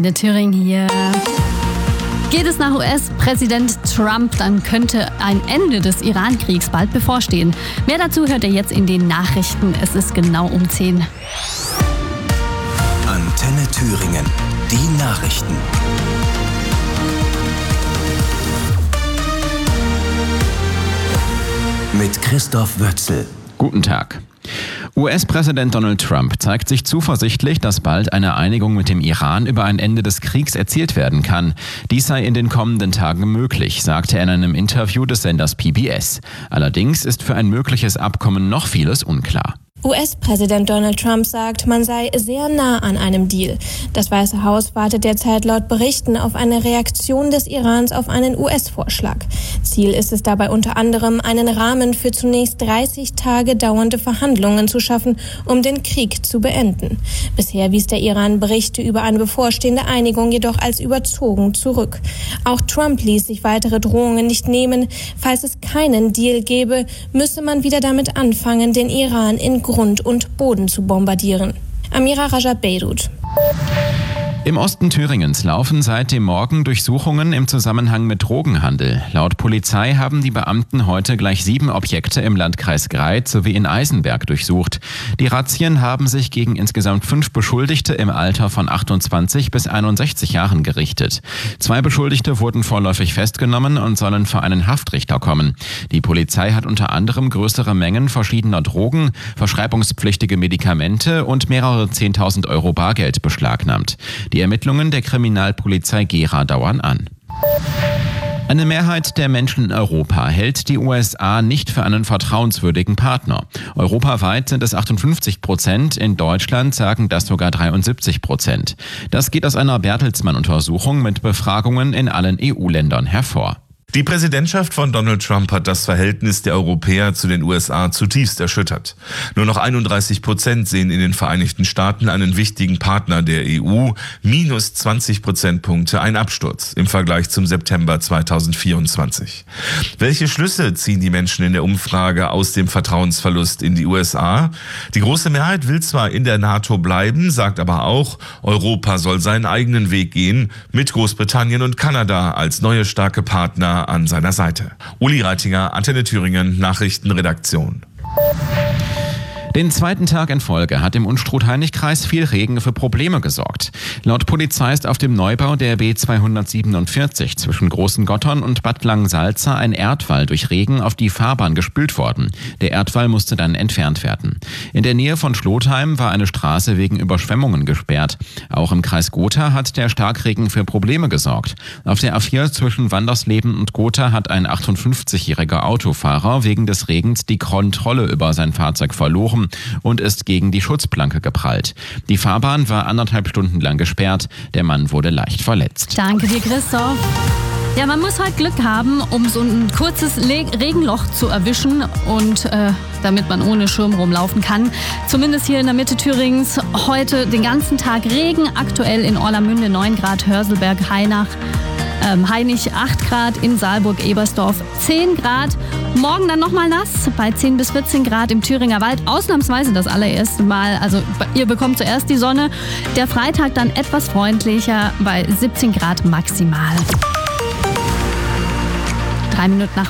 Antenne Thüringen hier. Geht es nach US-Präsident Trump, dann könnte ein Ende des Iran-Kriegs bald bevorstehen. Mehr dazu hört ihr jetzt in den Nachrichten. Es ist genau um 10. Antenne Thüringen, die Nachrichten. Mit Christoph Wötzel. Guten Tag. US-Präsident Donald Trump zeigt sich zuversichtlich, dass bald eine Einigung mit dem Iran über ein Ende des Kriegs erzielt werden kann. Dies sei in den kommenden Tagen möglich, sagte er in einem Interview des Senders PBS. Allerdings ist für ein mögliches Abkommen noch vieles unklar. US-Präsident Donald Trump sagt, man sei sehr nah an einem Deal. Das Weiße Haus wartet derzeit laut Berichten auf eine Reaktion des Irans auf einen US-Vorschlag. Ziel ist es dabei unter anderem, einen Rahmen für zunächst 30 Tage dauernde Verhandlungen zu schaffen, um den Krieg zu beenden. Bisher wies der Iran Berichte über eine bevorstehende Einigung jedoch als überzogen zurück. Auch Trump ließ sich weitere Drohungen nicht nehmen. Falls es keinen Deal gäbe, müsse man wieder damit anfangen, den Iran in Grund und Boden zu bombardieren. Amira Rajab, Beirut. Im Osten Thüringens laufen seit dem Morgen Durchsuchungen im Zusammenhang mit Drogenhandel. Laut Polizei haben die Beamten heute gleich 7 Objekte im Landkreis Greith sowie in Eisenberg durchsucht. Die Razzien haben sich gegen insgesamt 5 Beschuldigte im Alter von 28 bis 61 Jahren gerichtet. 2 Beschuldigte wurden vorläufig festgenommen und sollen vor einen Haftrichter kommen. Die Polizei hat unter anderem größere Mengen verschiedener Drogen, verschreibungspflichtige Medikamente und mehrere 10.000 Euro Bargeld beschlagnahmt. Die Ermittlungen der Kriminalpolizei Gera dauern an. Eine Mehrheit der Menschen in Europa hält die USA nicht für einen vertrauenswürdigen Partner. Europaweit sind es 58%, in Deutschland sagen das sogar 73%. Das geht aus einer Bertelsmann-Untersuchung mit Befragungen in allen EU-Ländern hervor. Die Präsidentschaft von Donald Trump hat das Verhältnis der Europäer zu den USA zutiefst erschüttert. Nur noch 31% sehen in den Vereinigten Staaten einen wichtigen Partner der EU, minus 20 Prozentpunkte ein Absturz im Vergleich zum September 2024. Welche Schlüsse ziehen die Menschen in der Umfrage aus dem Vertrauensverlust in die USA? Die große Mehrheit will zwar in der NATO bleiben, sagt aber auch, Europa soll seinen eigenen Weg gehen, mit Großbritannien und Kanada als neue starke Partner an seiner Seite. Uli Reitinger, Antenne Thüringen, Nachrichtenredaktion. Den zweiten Tag in Folge hat im Unstrut-Heinig-Kreis viel Regen für Probleme gesorgt. Laut Polizei ist auf dem Neubau der B247 zwischen Großen Gottorn und Bad Langensalza ein Erdwall durch Regen auf die Fahrbahn gespült worden. Der Erdwall musste dann entfernt werden. In der Nähe von Schlotheim war eine Straße wegen Überschwemmungen gesperrt. Auch im Kreis Gotha hat der Starkregen für Probleme gesorgt. Auf der A4 zwischen Wandersleben und Gotha hat ein 58-jähriger Autofahrer wegen des Regens die Kontrolle über sein Fahrzeug verloren und ist gegen die Schutzplanke geprallt. Die Fahrbahn war 1,5 Stunden lang gesperrt. Der Mann wurde leicht verletzt. Danke dir, Christoph. Ja, man muss halt Glück haben, um so ein kurzes Regenloch zu erwischen und damit man ohne Schirm rumlaufen kann. Zumindest hier in der Mitte Thüringens heute den ganzen Tag Regen. Aktuell in Orlamünde 9 Grad, Hörselberg, Hainich 8 Grad, in Saalburg, Ebersdorf 10 Grad. Morgen dann nochmal nass, bei 10 bis 14 Grad im Thüringer Wald. Ausnahmsweise das allererste Mal, also ihr bekommt zuerst die Sonne. Der Freitag dann etwas freundlicher, bei 17 Grad maximal. 3 Minuten nach